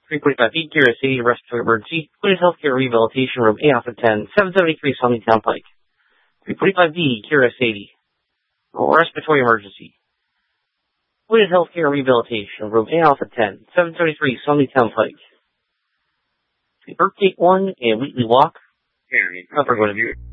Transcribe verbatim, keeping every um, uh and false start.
three forty-five B, Kira City, Respiratory Emergency, Wooded Healthcare Rehabilitation Room, A Alpha ten, seven seventy-three Summit Town Pike. three forty-five B, Kira City, Respiratory Emergency, Wooded Healthcare Rehabilitation Room, A Alpha ten, seven seventy-three Summit Town Pike. Birth date one and weekly walk. Upper going to view.